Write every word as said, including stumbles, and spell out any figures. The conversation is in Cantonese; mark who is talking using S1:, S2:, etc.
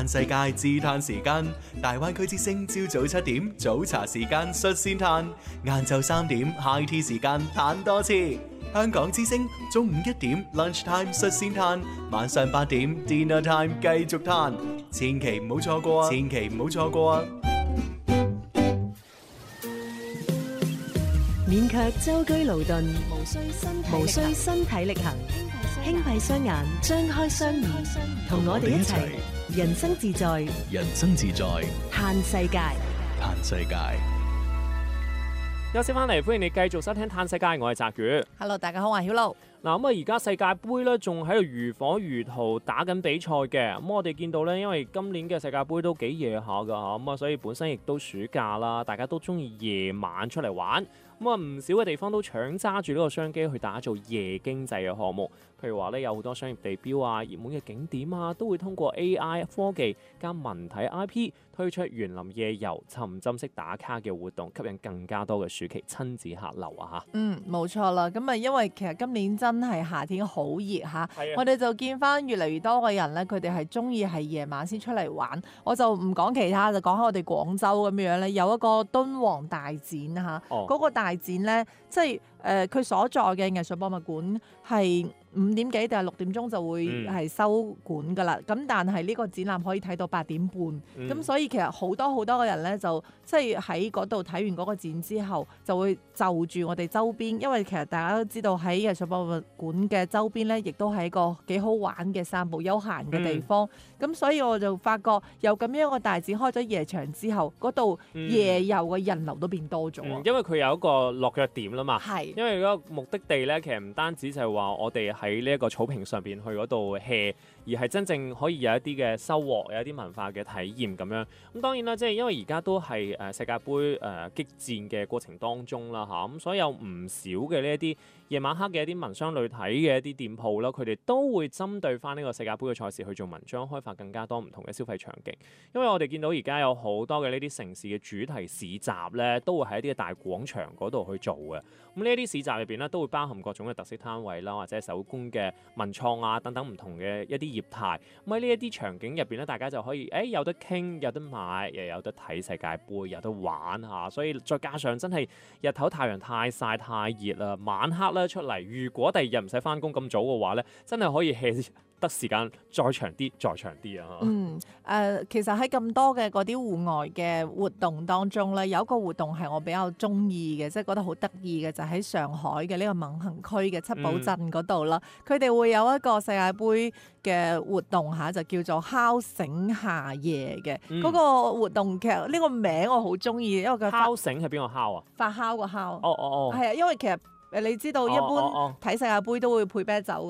S1: 嘆世界自嘆時間，大灣區之聲朝早七點早茶時間率先嘆，晏晝三點 high tea 時間嘆多次。香港之聲中午一點 lunch time 率先嘆，晚上八點 dinner time 繼續嘆，千祈唔好錯過啊！千祈唔好錯過啊！
S2: 免卻舟車勞頓，無需身體無需身體力行，輕閉雙眼，張開雙耳，同我哋一齊人生自在，
S1: 人生自在，
S2: 嘆世界，
S1: 嘆世界。
S3: 休息翻嚟，歡迎你繼續收聽《嘆世界》，我係澤宇。
S4: Hello， 大家好，我係曉露。
S3: 嗱咁啊，而家世界盃咧仲喺度如火如荼打緊比賽嘅。咁我哋見到咧，因為今年嘅世界盃都幾夜下㗎嚇，咁啊，所以本身亦都暑假啦，大家都中意夜晚出嚟玩。咁啊，唔少嘅地方都搶揸住呢個商機去打造夜經濟嘅項目。譬如話咧，有好多商業地標啊、熱門嘅景點啊，都會通過 A I 科技加文體 I P 推出園林夜遊、沉浸式打卡嘅活動，吸引更加多嘅暑期親子客流啊！嚇，
S4: 嗯，冇錯啦。咁啊，因為其實今年真係夏天好熱嚇，
S3: 係啊，
S4: 我哋就見翻越嚟越多嘅人咧，佢哋係中意係夜晚先出嚟玩。我就唔講其他，就講下我哋廣州咁樣咧，有一個敦煌大展嚇，嗰、
S3: 哦、
S4: 個大展咧，即係誒佢所在嘅藝術博物館係五點幾定係六點鐘就會係收館噶啦，咁、嗯、但係呢個展覽可以睇到八點半，咁、嗯、所以其實好多好多嘅人咧就即係喺嗰度睇完嗰個展之後，就會就住我哋周邊，因為其實大家都知道喺藝術博物館嘅周邊咧，亦都係一個幾好玩嘅散步休閒嘅地方，咁、嗯、所以我就發覺有咁樣一個大展開咗夜場之後，嗰度夜遊嘅人流都變多咗、嗯
S3: 嗯，因為佢有一個落腳點啦嘛，
S4: 係，
S3: 因為嗰個目的地咧，其實唔單止就係話我哋喺呢一個草坪上邊去嗰度 hea， 而係真正可以有一啲嘅收穫，有一啲文化嘅體驗咁樣。咁當然啦，即係因為而家都係誒世界盃誒激戰嘅過程當中啦嚇，咁所以有唔少嘅呢一啲夜晚黑嘅一啲文商旅體嘅一啲店鋪啦，佢哋都會針對翻呢個世界盃嘅賽事去做文章，開發更加多唔同嘅消費場景。因為我哋見到而家有好多嘅呢啲城市嘅主題市集咧，都會喺一啲大廣場嗰度去做嘅。咁呢一啲市集入邊咧，都會包含各種嘅特色攤位啦，或者手工嘅文創啊等等唔同嘅一啲業態。咁喺呢一啲場景入邊咧，大家就可以誒、欸、有得傾，有得買，又有得睇世界盃，有得玩嚇。所以再加上真係日頭太陽太曬太熱啦，晚黑咧出嚟，如果第二日唔使翻工咁早嘅話咧，真係可以 hea 得時間再長啲，再長啲啊！
S4: 嗯，誒、呃，其實喺咁多嘅嗰啲戶外嘅活動當中咧，有一個活動係我比較中意嘅，即係覺得好得意嘅，就喺、是、上海嘅呢個閔行區嘅七寶鎮嗰度啦。佢哋、嗯、會有一個世界盃嘅活動嚇，就叫做敲醒夏夜嘅。嗰、嗯、個活動其實呢個名我好中意，因為佢
S3: 敲醒係邊個敲啊？
S4: 發酵個敲。
S3: 哦哦哦。
S4: 係啊，因為其實誒你知道一般睇世界盃都會配啤酒。